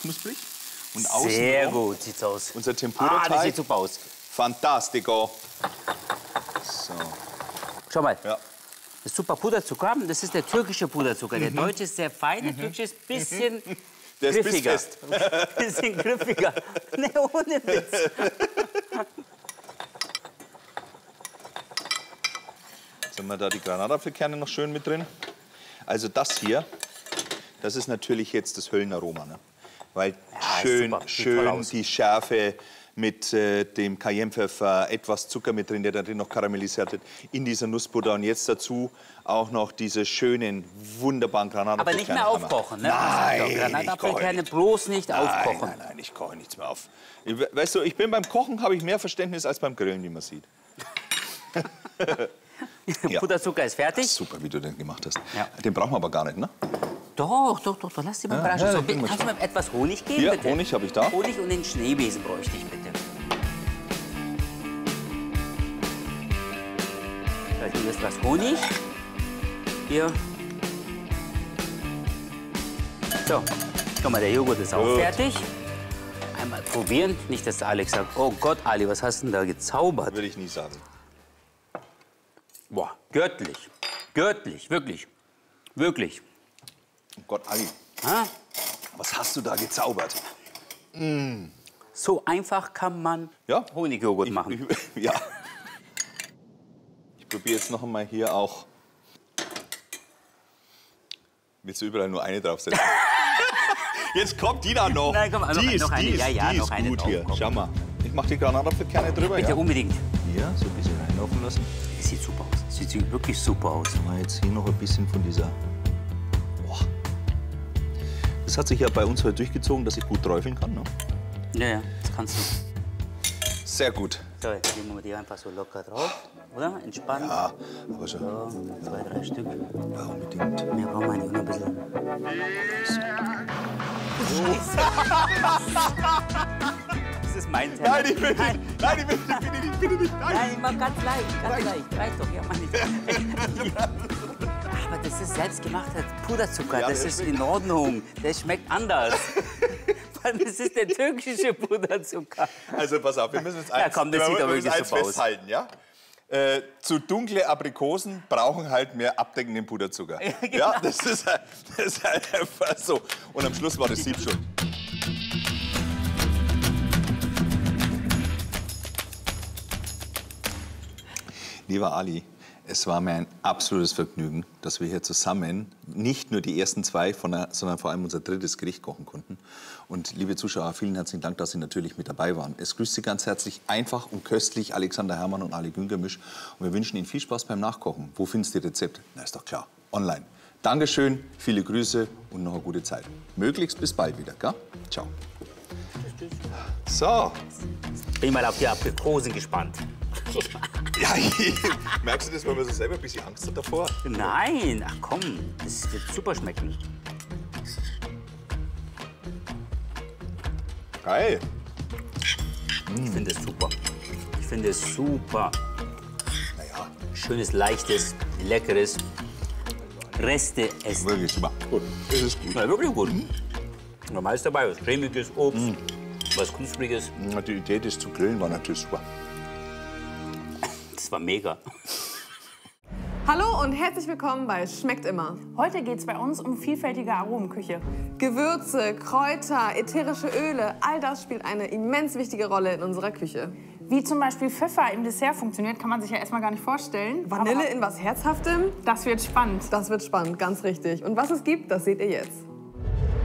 knusprig. Und außen sehr gut sieht's aus. unser Tempura-Teig. Das sieht super aus. Fantastico. So. Schau mal. Ja. Das ist super Puderzucker. Das ist der türkische Puderzucker. Der deutsche ist sehr fein, der türkische ist ein bisschen Der ist griffiger. bissfest. Bisschen griffiger. Ne, ohne Witz. Jetzt haben wir da die Granatapfelkerne noch schön mit drin. Also das hier, das ist natürlich jetzt das Höllenaroma. Ne? Weil schön, super. Sieht toll schön aus. die Schärfe mit dem Cayennepfeffer, etwas Zucker mit drin, der da drin noch karamellisiert wird, in dieser Nussbutter. Und jetzt dazu auch noch diese schönen, wunderbaren Granatapfelkerne. Aber nicht mehr aufkochen, ne? Nein, Also, Granatapfelkerne bloß nicht aufkochen. Nein, nein, ich koche nichts mehr auf. Weißt du, ich bin beim Kochen, habe ich mehr Verständnis als beim Grillen, wie man sieht. Ja. Puderzucker ist fertig. Super, wie du den gemacht hast. Ja. Den brauchen wir aber gar nicht, ne? Doch, lass dich mal überraschen. ja, So, den kannst du mir etwas Honig geben, Hier, bitte? Honig habe ich da. Honig und den Schneebesen bräuchte ich, bitte. Da ist etwas Honig. Hier. So, guck mal, der Joghurt ist auch Gut. fertig. Einmal probieren. Nicht, dass der Alex sagt, oh Gott, Ali, was hast du denn da gezaubert? Würde ich nie sagen. Boah, göttlich. Göttlich, wirklich. Wirklich. Oh Gott, Ali, Ha? was hast du da gezaubert? So einfach kann man Ja? Honigjoghurt machen. Ja. Ich probiere jetzt noch einmal hier auch. Willst du überall nur eine draufsetzen? Jetzt kommt die da noch. Nein, komm, die ist, noch eine. die ist, Ja, ja, die noch ist eine gut drauf, hier. komm. Schau mal. Ich mache die Granatapfelkerne drüber. Bitte Ja. unbedingt. Hier, so ein bisschen reinlaufen lassen. Das sieht super aus. Sieht wirklich super aus. Mal jetzt hier noch ein bisschen von dieser. Boah. Das hat sich ja bei uns heute durchgezogen, dass ich gut träufeln kann. Ne? Ja, ja, das kannst du. Sehr gut. So, jetzt legen wir die einfach so locker drauf, oder? Entspannt. Ja, aber schon. So, 2, 3 Stück. Ja, unbedingt. Mehr brauchen wir nicht, nur ein bisschen. Das ist mein Teller. Nein, ich will nicht. Nein, ich will nicht. Bitte nicht. Nein. Nein, mach ganz leicht, ganz leicht. Reicht doch, ja, Mann. Aber das ist selbstgemachter Puderzucker, Ja, das das ist in Ordnung. Der schmeckt anders. Weil das ist der türkische Puderzucker. Also pass auf, wir müssen jetzt Ja, komm, das sieht doch wirklich eins super aus. festhalten, ja? Zu dunkle Aprikosen brauchen halt mehr abdeckenden Puderzucker. Ja, genau. Ja, das ist halt einfach so. Und am Schluss war das Sieb schon. Lieber Ali, es war mir ein absolutes Vergnügen, dass wir hier zusammen nicht nur die ersten zwei, sondern vor allem unser drittes Gericht kochen konnten. Und liebe Zuschauer, vielen herzlichen Dank, dass Sie natürlich mit dabei waren. Es grüßt Sie ganz herzlich einfach und köstlich Alexander Herrmann und Ali Güngermisch. Und wir wünschen Ihnen viel Spaß beim Nachkochen. Wo findest du die Rezepte? Na, ist doch klar, online. Dankeschön, viele Grüße und noch eine gute Zeit. Möglichst bis bald wieder, gell? Ciao. So. Bin mal auf die Aprikosen gespannt. Ja, merkst du das, weil man so selber ein bisschen Angst hat davor? Nein, ach komm, das wird super schmecken. Geil. Ich finde es super. Ich finde es super. Naja, Schönes, leichtes, leckeres Reste essen. wirklich super. Gut, das ist gut. Ja, wirklich gut. Normal ist dabei, was cremiges Obst, was knuspriges. Die Idee, das zu grillen, war natürlich super. Das war mega. Hallo und herzlich willkommen bei Schmeckt immer. Heute geht es bei uns um vielfältige Aromenküche. Gewürze, Kräuter, ätherische Öle, all das spielt eine immens wichtige Rolle in unserer Küche. Wie zum Beispiel Pfeffer im Dessert funktioniert, kann man sich ja erstmal gar nicht vorstellen. Vanille Aber in was Herzhaftem? das wird spannend. Das wird spannend, ganz richtig. Und was es gibt, das seht ihr jetzt.